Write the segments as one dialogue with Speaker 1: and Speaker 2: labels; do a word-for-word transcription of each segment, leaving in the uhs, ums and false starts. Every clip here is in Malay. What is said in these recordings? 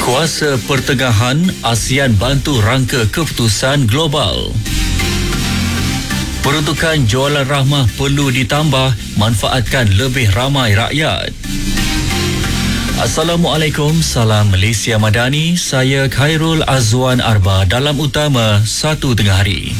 Speaker 1: Kuasa Pertengahan, ASEAN bantu rangka keputusan global. Peruntukan jualan rahmah perlu ditambah, manfaatkan lebih ramai rakyat. Assalamualaikum, salam Malaysia Madani. Saya Khairul Azwan Arba dalam utama satu tengah hari.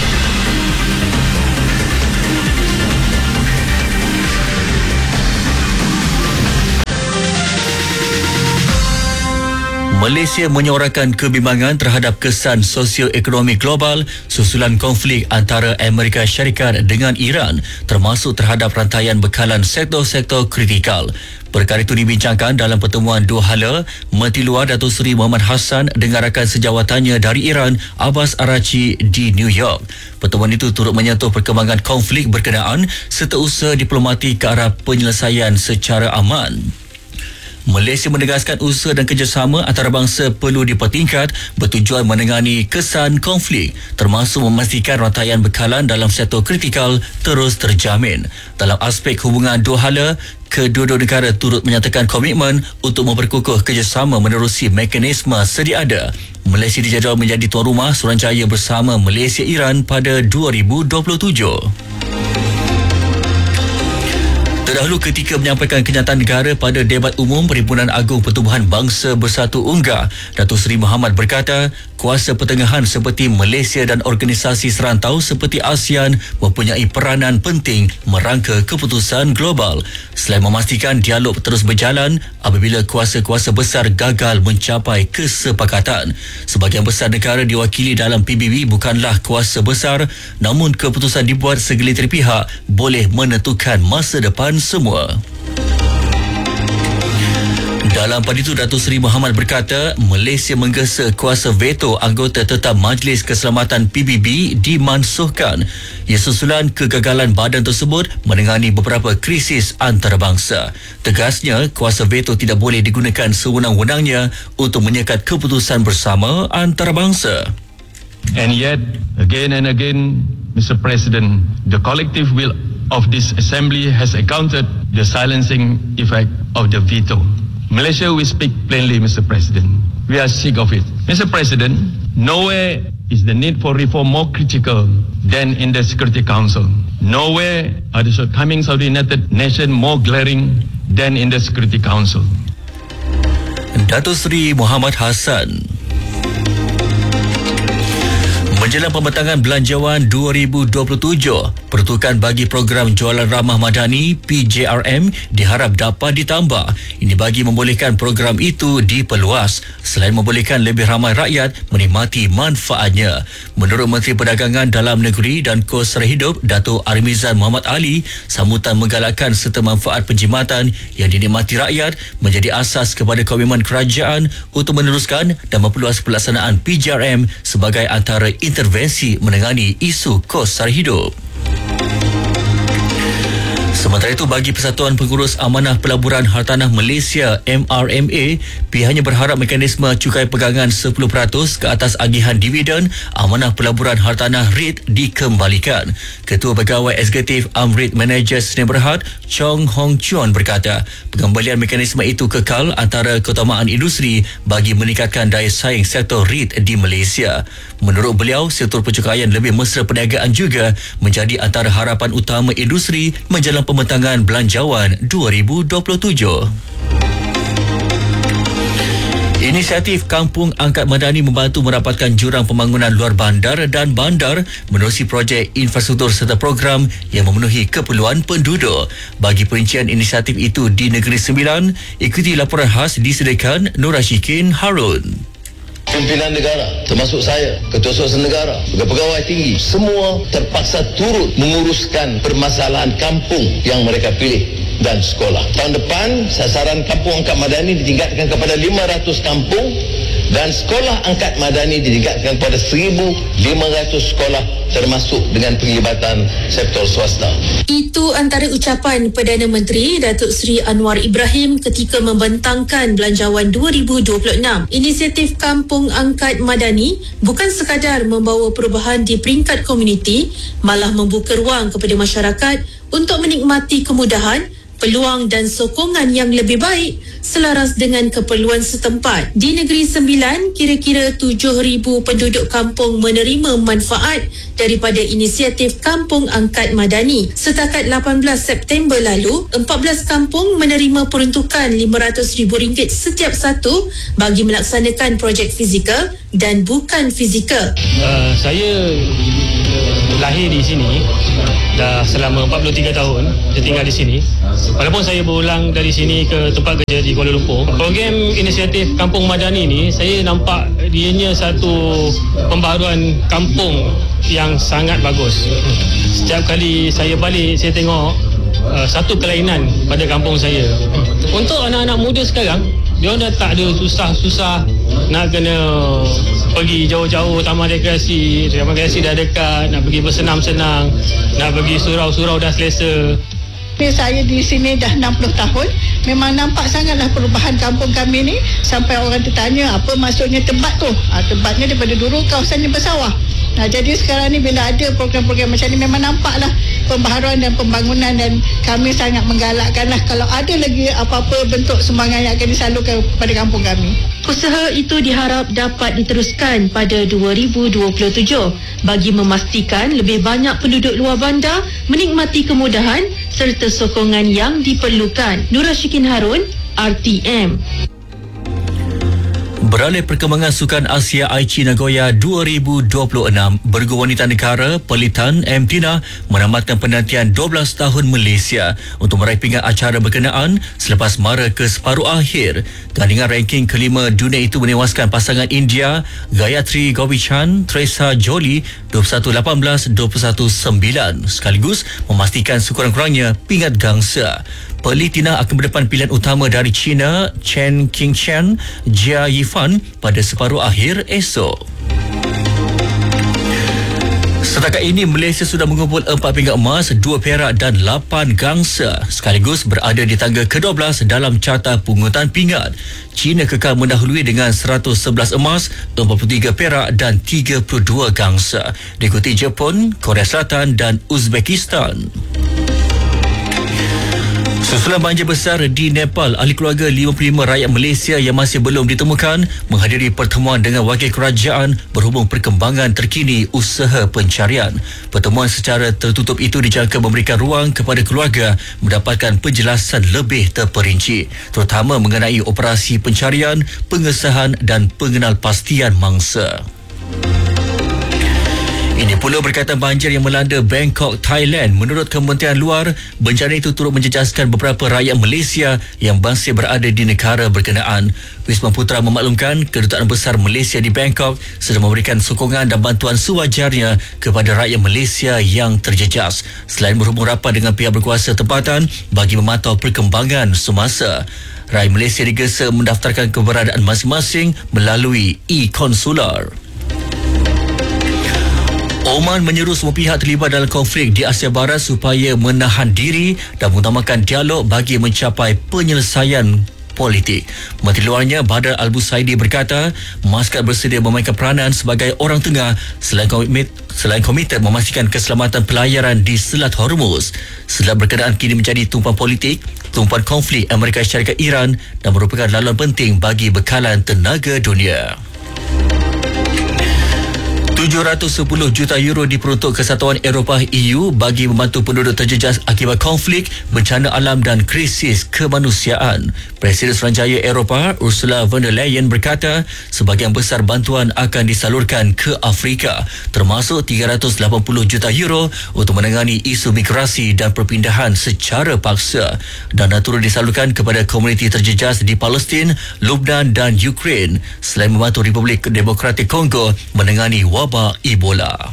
Speaker 1: Malaysia menyuarakan kebimbangan terhadap kesan sosioekonomi global susulan konflik antara Amerika Syarikat dengan Iran, termasuk terhadap rantaian bekalan sektor-sektor kritikal. Perkara itu dibincangkan dalam pertemuan dua hala Menteri Luar Datuk Seri Muhammad Hassan dengan rakan sejawatannya dari Iran, Abbas Araghchi, di New York. Pertemuan itu turut menyentuh perkembangan konflik berkenaan serta usaha diplomatik ke arah penyelesaian secara aman. Malaysia menegaskan usaha dan kerjasama antarabangsa perlu dipertingkat bertujuan menangani kesan konflik, termasuk memastikan rantaian bekalan dalam sektor kritikal terus terjamin. Dalam aspek hubungan dua hala, kedua-dua negara turut menyatakan komitmen untuk memperkukuh kerjasama menerusi mekanisme sedia ada. Malaysia dijadual menjadi tuan rumah Suruhanjaya bersama Malaysia-Iran pada dua ribu dua puluh tujuh. Terdahulu ketika menyampaikan kenyataan negara pada debat umum Perhimpunan Agung Pertubuhan Bangsa Bersatu UNGA, Datuk Seri Muhammad berkata, kuasa pertengahan seperti Malaysia dan organisasi serantau seperti ASEAN mempunyai peranan penting merangka keputusan global. Selain memastikan dialog terus berjalan apabila kuasa-kuasa besar gagal mencapai kesepakatan. Sebahagian besar negara diwakili dalam P B B bukanlah kuasa besar, namun keputusan dibuat segelintir pihak boleh menentukan masa depan semua. Dalam pada itu, Datuk Seri Muhammad berkata, Malaysia menggesa kuasa veto anggota tetap Majlis Keselamatan P B B dimansuhkan. Ia susulan kegagalan badan tersebut menangani beberapa krisis antarabangsa. Tegasnya, kuasa veto tidak boleh digunakan sewenang-wenangnya untuk menyekat keputusan bersama antarabangsa.
Speaker 2: And yet, again and again, Mister President, the collective will of this assembly has accounted the silencing effect of the veto. Malaysia will speak plainly, Mister President. We are sick of it. Mister President, nowhere is the need for reform more critical than in the Security Council. Nowhere are the shortcomings of the United Nations more glaring than in the Security Council.
Speaker 1: Datuk Seri Muhammad Hassan. Menjelang pembentangan Belanjawan dua ribu dua puluh tujuh, peruntukan bagi program jualan ramah madani P J R M diharap dapat ditambah. Ini bagi membolehkan program itu diperluas selain membolehkan lebih ramai rakyat menikmati manfaatnya. Menurut Menteri Perdagangan Dalam Negeri dan Kos Sara Hidup Datuk Armizan Muhammad Ali, sambutan menggalakkan serta manfaat penjimatan yang dinikmati rakyat menjadi asas kepada komitmen kerajaan untuk meneruskan dan memperluas pelaksanaan P J R M sebagai antara intervensi menangani isu kos sara hidup. Sementara itu, bagi Persatuan Pengurus Amanah Pelaburan Hartanah Malaysia M R M A, pihaknya berharap mekanisme cukai pegangan sepuluh peratus ke atas agihan dividen Amanah Pelaburan Hartanah R I T dikembalikan. Ketua Pegawai Eksekutif Amrit Managers Sdn Bhd Chong Hong Chuan berkata, pengembalian mekanisme itu kekal antara keutamaan industri bagi meningkatkan daya saing sektor R I T di Malaysia. Menurut beliau, sektor pencukaian lebih mesra perniagaan juga menjadi antara harapan utama industri menjelang pembentangan Belanjawan dua ribu dua puluh tujuh. Inisiatif Kampung Angkat Madani membantu merapatkan jurang pembangunan luar bandar dan bandar menerusi projek infrastruktur serta program yang memenuhi keperluan penduduk. Bagi perincian inisiatif itu di Negeri Sembilan, ikuti laporan khas disediakan Nur Rashikin Harun.
Speaker 3: Pimpinan negara, termasuk saya, Ketua Suasana Negara, pegawai tinggi, semua terpaksa turut menguruskan permasalahan kampung yang mereka pilih dan sekolah. Tahun depan, sasaran Kampung Angkat Madani ditingkatkan kepada lima ratus kampung dan sekolah angkat madani ditingkatkan kepada seribu lima ratus sekolah termasuk dengan penglibatan sektor swasta.
Speaker 4: Itu antara ucapan Perdana Menteri Datuk Seri Anwar Ibrahim ketika membentangkan Belanjawan dua ribu dua puluh enam. Inisiatif Kampung Angkat Madani bukan sekadar membawa perubahan di peringkat komuniti, malah membuka ruang kepada masyarakat untuk menikmati kemudahan, peluang dan sokongan yang lebih baik selaras dengan keperluan setempat. Di Negeri Sembilan, kira-kira tujuh ribu penduduk kampung menerima manfaat daripada inisiatif Kampung Angkat Madani. Setakat lapan belas September lalu, empat belas kampung menerima peruntukan lima ratus ribu ringgit setiap satu bagi melaksanakan projek fizikal dan bukan fizikal.
Speaker 5: Uh, saya lahir di sini dah selama empat puluh tiga tahun. Saya tinggal di sini. Walaupun saya berulang dari sini ke tempat kerja di Kuala Lumpur, program inisiatif Kampung Madani ni saya nampak dianya satu pembaharuan kampung yang sangat bagus. Setiap kali saya balik, saya tengok uh, satu kelainan pada kampung saya. Untuk anak-anak muda sekarang, dia dah tak ada susah-susah nak kena pergi jauh-jauh taman rekreasi. Taman rekreasi dah dekat, nak pergi bersenam-senang, nak pergi surau-surau dah selesa.
Speaker 6: Saya di sini dah enam puluh tahun. Memang nampak sangatlah perubahan kampung kami ni. Sampai orang tertanya apa maksudnya Tebat tu. Ha, Tebatnya daripada dulu kawasannya bersawah. Nah, jadi sekarang ni bila ada program-program macam ni memang nampaklah pembaharuan dan pembangunan, dan kami sangat menggalakkanlah kalau ada lagi apa-apa bentuk sumbangan yang akan disalurkan kepada kampung kami.
Speaker 4: Usaha itu diharap dapat diteruskan pada dua ribu dua puluh tujuh bagi memastikan lebih banyak penduduk luar bandar menikmati kemudahan serta sokongan yang diperlukan. Nura Syikin Harun, R T M.
Speaker 1: Beralih perkembangan Sukan Asia Aichi Nagoya dua ribu dua puluh enam, bergu wanita negara Pelitan M. Tina menamatkan penantian dua belas tahun Malaysia untuk meraih pinggan acara berkenaan selepas mara ke separuh akhir. Tandingan ranking kelima dunia itu menewaskan pasangan India Gayatri Govichan Teresa Jolie dua puluh satu lapan belas dua puluh satu sembilan sekaligus memastikan sekurang-kurangnya pingat gangsa. Pelitina akan berdepan pilihan utama dari China Chen Qingchen Jia Yifan pada separuh akhir esok. Setakat ini, Malaysia sudah mengumpul empat pingat emas, dua perak dan lapan gangsa, sekaligus berada di tangga kedua belas dalam carta pungutan pingat. China kekal mendahului dengan seratus sebelas emas, empat puluh tiga perak dan tiga puluh dua gangsa. Diikuti Jepun, Korea Selatan dan Uzbekistan. Susulan banjir besar di Nepal, ahli keluarga lima puluh lima rakyat Malaysia yang masih belum ditemukan menghadiri pertemuan dengan wakil kerajaan berhubung perkembangan terkini usaha pencarian. Pertemuan secara tertutup itu dijangka memberikan ruang kepada keluarga mendapatkan penjelasan lebih terperinci, terutama mengenai operasi pencarian, pengesahan dan pengenalpastian mangsa. Ini pula berkaitan banjir yang melanda Bangkok, Thailand. Menurut Kementerian Luar, bencana itu turut menjejaskan beberapa rakyat Malaysia yang masih berada di negara berkenaan. Wisma Putra memaklumkan Kedutaan Besar Malaysia di Bangkok sedang memberikan sokongan dan bantuan sewajarnya kepada rakyat Malaysia yang terjejas, selain berhubung rapat dengan pihak berkuasa tempatan bagi memantau perkembangan semasa. Rakyat Malaysia digesa mendaftarkan keberadaan masing-masing melalui e-konsular. Oman menyeru semua pihak terlibat dalam konflik di Asia Barat supaya menahan diri dan mengutamakan dialog bagi mencapai penyelesaian politik. Menteri Luarnya Badr Al-Busaidi berkata, Maskat bersedia memainkan peranan sebagai orang tengah selain komit, selain komited memastikan keselamatan pelayaran di Selat Hormuz. Selat berkenaan kini menjadi tumpuan politik, tumpuan konflik Amerika Syarikat Iran dan merupakan laluan penting bagi bekalan tenaga dunia. tujuh ratus sepuluh juta euro diperuntuk Kesatuan Eropah E U bagi membantu penduduk terjejas akibat konflik, bencana alam dan krisis kemanusiaan. Presiden Suruhanjaya Eropah Ursula von der Leyen berkata sebahagian besar bantuan akan disalurkan ke Afrika, termasuk tiga ratus lapan puluh juta euro untuk menangani isu migrasi dan perpindahan secara paksa, dan turut disalurkan kepada komuniti terjejas di Palestin, Lubnan dan Ukraine, selain membantu Republik Demokratik Kongo menangani wabak Ebola.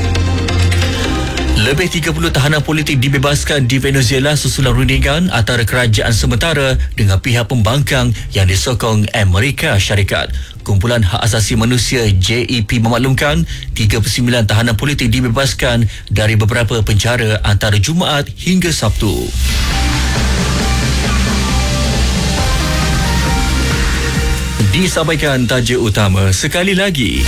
Speaker 1: Lebih tiga puluh tahanan politik dibebaskan di Venezuela susulan rundingan antara kerajaan sementara dengan pihak pembangkang yang disokong Amerika Syarikat. Kumpulan Hak Asasi Manusia J E P memaklumkan tiga puluh sembilan tahanan politik dibebaskan dari beberapa penjara antara Jumaat hingga Sabtu. Disampaikan tajuk utama sekali lagi.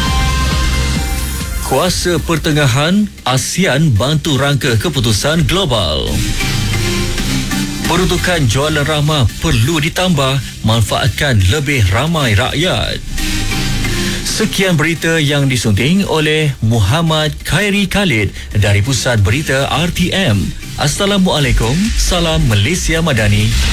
Speaker 1: Kuasa pertengahan ASEAN bantu rangka keputusan global. Peruntukan jualan rahmah perlu ditambah, manfaatkan lebih ramai rakyat. Sekian berita yang disunting oleh Muhammad Khairi Khalid dari Pusat Berita R T M. Assalamualaikum, salam Malaysia Madani.